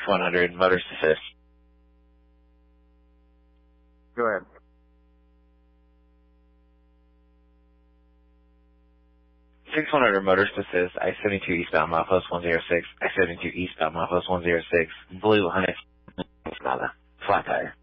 6100 motorist assist. Go ahead. Motorist assist, I-72 eastbound, milepost 106, I-72 eastbound, milepost 106, blue Hyundai Sonata, flat tire.